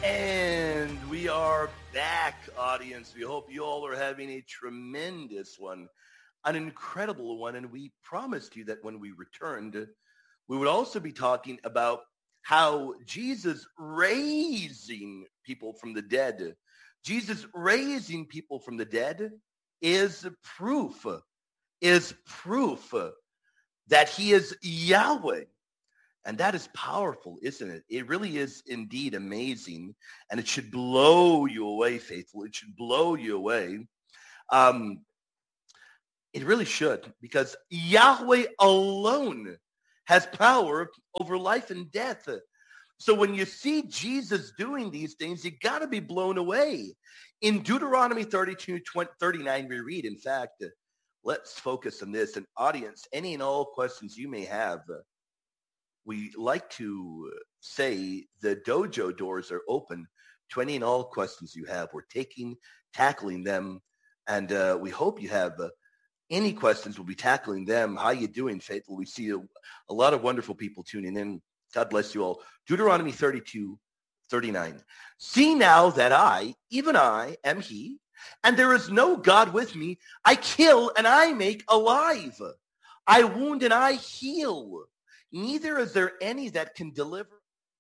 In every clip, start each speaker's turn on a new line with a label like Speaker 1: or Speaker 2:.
Speaker 1: And we are back, audience. We hope you all are having a tremendous one, an incredible one. And we promised you that when we returned, we would also be talking about how Jesus raising people from the dead, Jesus raising people from the dead proof, is proof that he is Yahweh. And that is powerful, isn't it? It really is indeed amazing. And it should blow you away, faithful. It should blow you away. Um, it really should, because Yahweh alone has power over life and death. So when you see Jesus doing these things, you got to be blown away. In Deuteronomy 32:39, we read, in fact, let's focus on this. And audience, any and all questions you may have, we like to say the dojo doors are open to any and all questions you have. We're tackling them, and we hope you have any questions. We'll be tackling them. How you doing, faithful? We see a lot of wonderful people tuning in. God bless you all. Deuteronomy 32:39. See now that I, even I, am he, and there is no God with me. I kill and I make alive. I wound and I heal. Neither is there any that can deliver.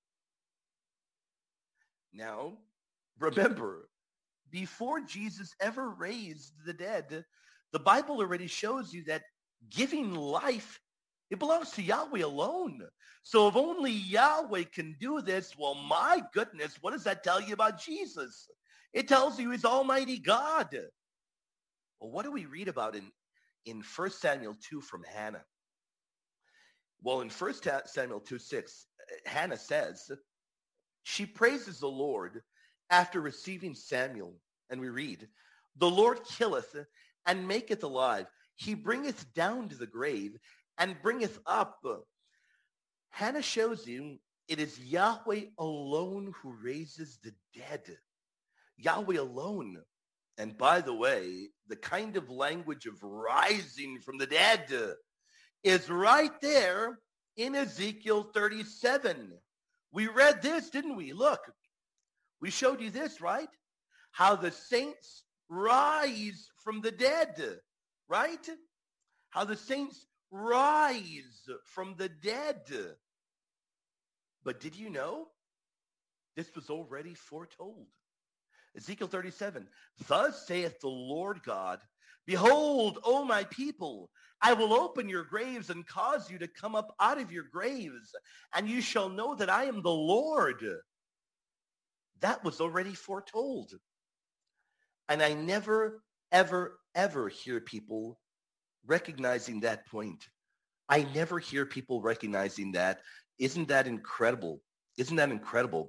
Speaker 1: Now, remember, before Jesus ever raised the dead, the Bible already shows you that giving life, it belongs to Yahweh alone. So if only Yahweh can do this, well, my goodness, what does that tell you about Jesus? It tells you he's Almighty God. Well, what do we read about in 1 Samuel 2 from Hannah? Well, in 1 Samuel 2:6, Hannah says, she praises the Lord after receiving Samuel. And we read, the Lord killeth and maketh alive. He bringeth down to the grave and bringeth up. Hannah shows you it is Yahweh alone who raises the dead. Yahweh alone. And by the way, the kind of language of rising from the dead is right there in Ezekiel 37. We read this, didn't we? Look, we showed you this, right? How the saints rise from the dead, right? How the saints rise from the dead. But did you know this was already foretold? Ezekiel 37, thus saith the Lord God, behold, O my people, I will open your graves and cause you to come up out of your graves, and you shall know that I am the Lord. That was already foretold. And I never, ever, ever hear people recognizing that point. I never hear people recognizing that. Isn't that incredible? Isn't that incredible?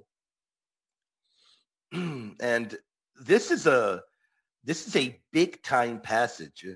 Speaker 1: And this is a big time passage,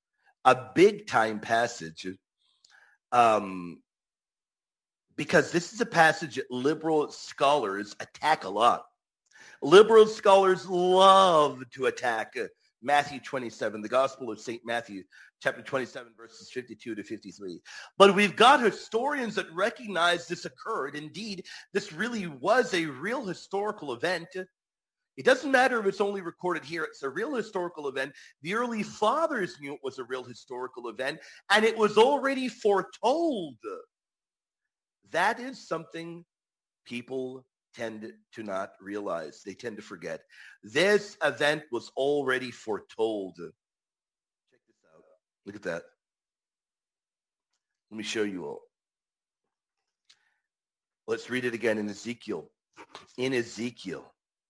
Speaker 1: because this is a passage that liberal scholars attack a lot. Liberal scholars love to attack Matthew 27, the Gospel of St. Matthew, chapter 27, verses 52 to 53. But we've got historians that recognize this occurred. Indeed, this really was a real historical event. It doesn't matter if it's only recorded here. It's a real historical event. The early fathers knew it was a real historical event, and it was already foretold. That is something people tend to not realize. They tend to forget. This event was already foretold. Check this out. Look at that. Let me show you all. Let's read it again in Ezekiel. In Ezekiel.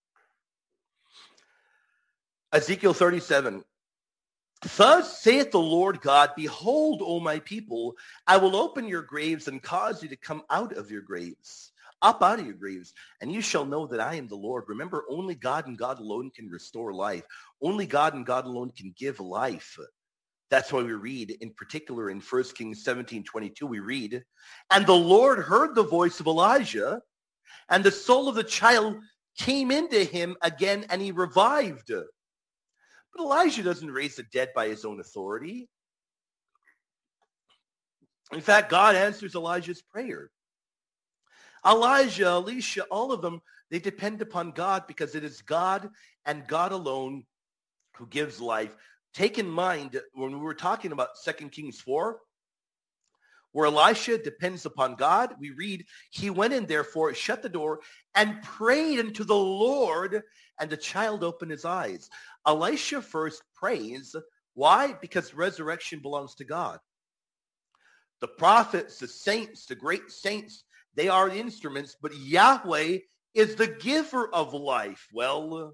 Speaker 1: Ezekiel 37. Thus saith the Lord God, behold, O my people, I will open your graves and cause you to come out of your graves, up out of your graves, and you shall know that I am the Lord. Remember, only God and God alone can restore life. Only God and God alone can give life. That's why we read, in particular in 1 Kings 17:22, we read, and the Lord heard the voice of Elijah, and the soul of the child came into him again, and he revived. But Elijah doesn't raise the dead by his own authority. In fact, God answers Elijah's prayer. Elijah, Elisha, all of them, they depend upon God because it is God and God alone who gives life. Take in mind when we were talking about 2 Kings 4, where Elisha depends upon God, we read, he went in therefore, shut the door, and prayed unto the Lord, and the child opened his eyes. Elisha first prays. Why? Because resurrection belongs to God. The prophets, the saints, the great saints, they are the instruments, but Yahweh is the giver of life. Well,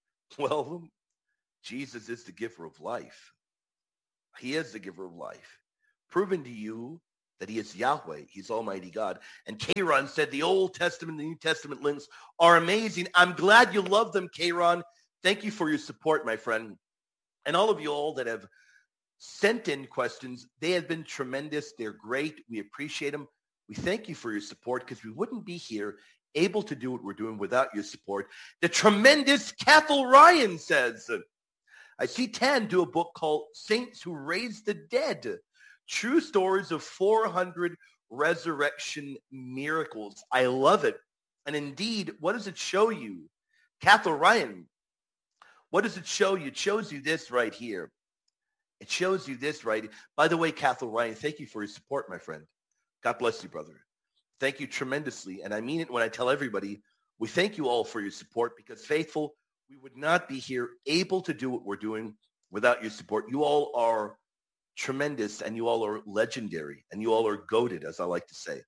Speaker 1: Jesus is the giver of life. He is the giver of life. Proven to you that he is Yahweh. He's Almighty God. And Kayron said the Old Testament and the New Testament links are amazing. I'm glad you love them, Kayron. Thank you for your support, my friend. And all of you all that have sent in questions, they have been tremendous. They're great. We appreciate them. We thank you for your support because we wouldn't be here able to do what we're doing without your support. The tremendous Cathal Ryan says, I see Tan do a book called Saints Who Raised the Dead, True Stories of 400 Resurrection Miracles. I love it. And indeed, what does it show you? Cathal Ryan, what does it show you? It shows you this right here. It shows you this right. By the way, Cathal Ryan, thank you for your support, my friend. God bless you, brother. Thank you tremendously. And I mean it when I tell everybody, we thank you all for your support because faithful, we would not be here able to do what we're doing without your support. You all are tremendous and you all are legendary and you all are goated, as I like to say.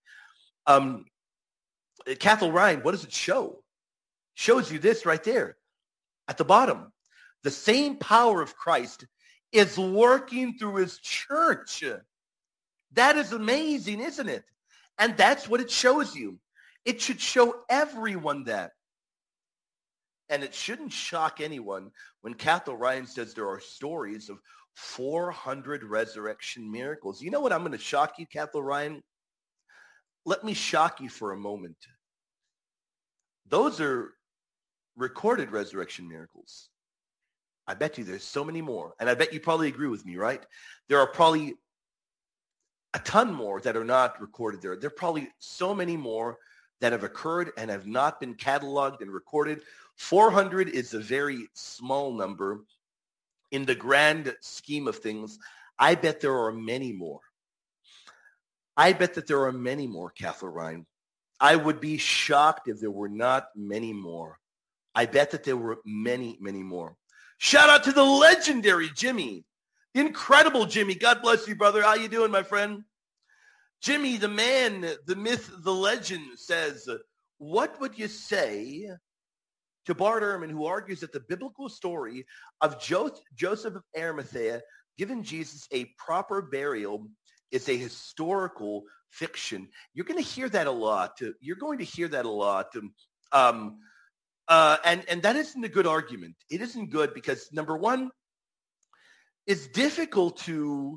Speaker 1: Cathal Ryan, what does it show? It shows you this right there at the bottom. The same power of Christ is working through his church. That is amazing, isn't it? And that's what it shows you. It should show everyone that. And it shouldn't shock anyone when Cathal Ryan says there are stories of 400 resurrection miracles. You know what? I'm going to shock you, Cathal Ryan. Let me shock you for a moment. Those are recorded resurrection miracles. I bet you there's so many more. And I bet you probably agree with me, right? There are probably a ton more that are not recorded there. There are probably so many more that have occurred and have not been cataloged and recorded. 400 is a very small number in the grand scheme of things. I bet there are many more. I bet that there are many more, Cathal Ryan. I would be shocked if there were not many more. I bet that there were many, many more. Shout out to the legendary Jimmy, the incredible Jimmy. God bless you, brother. How you doing, my friend? Jimmy, the man, the myth, the legend says, what would you say to Bart Ehrman, who argues that the biblical story of Joseph of Arimathea giving Jesus a proper burial is a historical fiction? You're going to hear that a lot. You're going to hear that a lot. And that isn't a good argument. It isn't good because, number one, it's difficult to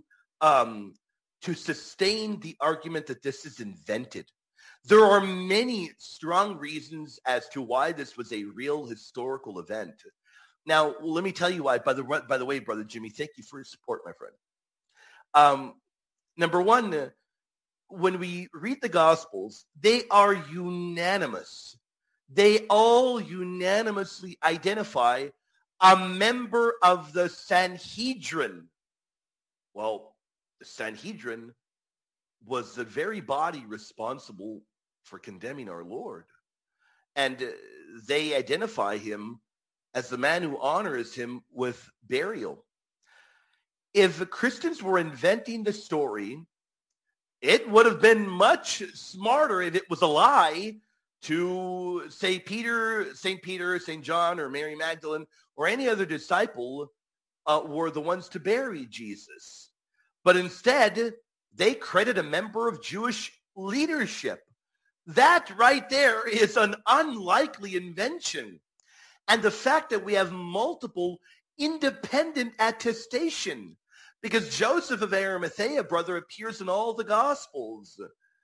Speaker 1: sustain the argument that this is invented. There are many strong reasons as to why this was a real historical event. Now, let me tell you why. By the way, brother Jimmy, thank you for your support, my friend. Number one, when we read the Gospels, they are unanimous. They all unanimously identify a member of the Sanhedrin. Well, the Sanhedrin was the very body responsible for condemning our Lord. And they identify him as the man who honors him with burial. If Christians were inventing the story, it would have been much smarter if it was a lie to say St. Peter, St. John, or Mary Magdalene, or any other disciple were the ones to bury Jesus. But instead, they credit a member of Jewish leadership. That right there is an unlikely invention. And the fact that we have multiple independent attestation, because Joseph of Arimathea, brother, appears in all the Gospels.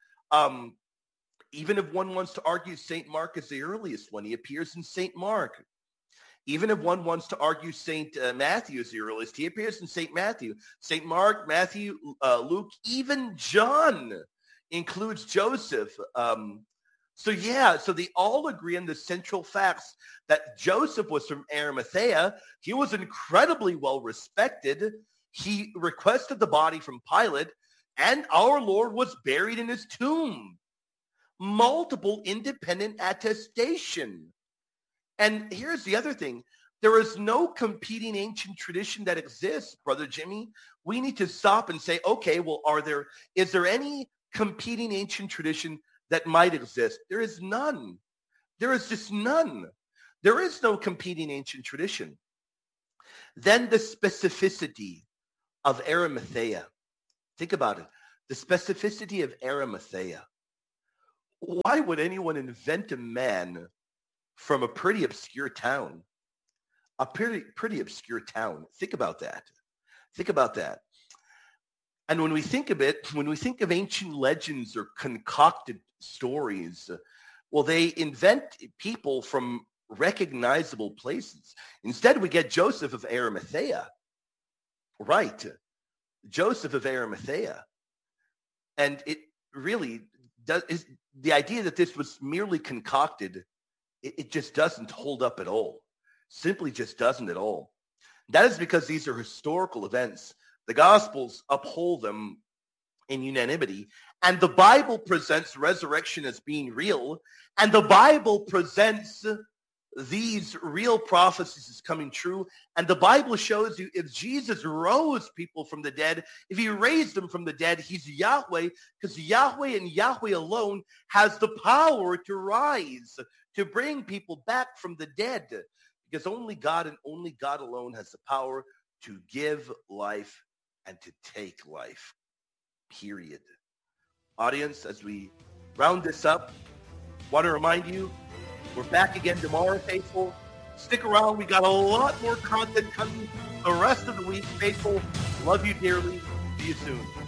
Speaker 1: Even if one wants to argue St. Mark is the earliest one, he appears in St. Mark. Even if one wants to argue St. Matthew is the earliest, he appears in St. Matthew. St. Mark, Matthew, Luke, even John includes Joseph. So they all agree on the central facts that Joseph was from Arimathea. He was incredibly well respected. He requested the body from Pilate, and our Lord was buried in his tomb. Multiple independent attestation. And here's the other thing. There is no competing ancient tradition that exists, Brother Jimmy. We need to stop and say, okay, well, is there any competing ancient tradition that might exist? There is none. There is just none. There is no competing ancient tradition. Then the specificity of Arimathea. Think about it. The specificity of Arimathea. Why would anyone invent a man from a pretty obscure town? A pretty obscure town. Think about that. Think about that. And when we think of ancient legends or concocted stories, well, they invent people from recognizable places. Instead, we get Joseph of Arimathea. Right. Joseph of Arimathea. And it really does, the idea that this was merely concocted, it just doesn't hold up at all. Simply just doesn't at all. That is because these are historical events. The Gospels uphold them in unanimity, and the Bible presents resurrection as being real, and the Bible presents these real prophecies as coming true, and the Bible shows you if Jesus rose people from the dead, if he raised them from the dead, he's Yahweh, because Yahweh and Yahweh alone has the power to rise, to bring people back from the dead. Because only God and only God alone has the power to give life and to take life, period. Audience, as we round this up, want to remind you, we're back again tomorrow, faithful. Stick around. We got a lot more content coming the rest of the week, faithful. Love you dearly. See you soon.